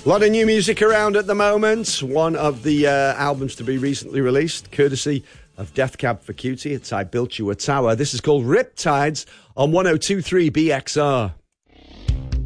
A lot of new music around at the moment. One of the albums to be recently released, courtesy of Death Cab for Cutie. It's I Built You a Tower. This is called Riptides on 102.3 BXR.